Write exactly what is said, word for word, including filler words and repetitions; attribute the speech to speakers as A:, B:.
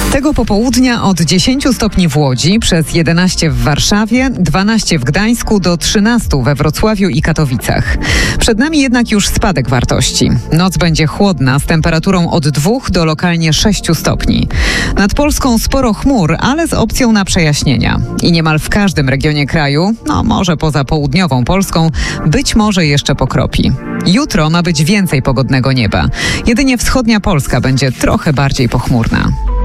A: Tego popołudnia od dziesięciu stopni w Łodzi, przez jedenaście w Warszawie, dwanaście w Gdańsku do trzynastu we Wrocławiu i Katowicach. Przed nami jednak już spadek wartości. Noc będzie chłodna z temperaturą od dwóch do lokalnie sześciu stopni. Nad Polską sporo chmur, ale z opcją na przejaśnienia. I niemal w każdym regionie kraju, no może poza południową Polską, być może jeszcze pokropi. Jutro ma być więcej pogodnego nieba. Jedynie wschodnia Polska będzie trochę bardziej pochmurna.